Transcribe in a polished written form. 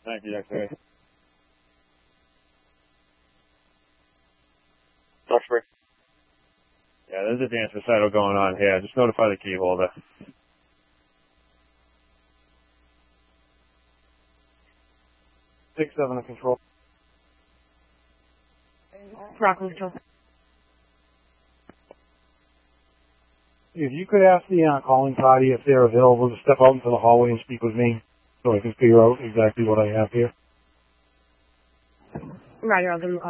Thank you, X-ray. Duxbury. Yeah, there's advanced recital going on here. Just notify the key holder. 6-7 to control. Rockland Control. If you could ask the calling party if they're available to step out into the hallway and speak with me so I can figure out exactly what I have here. Roger, I'll give them a call.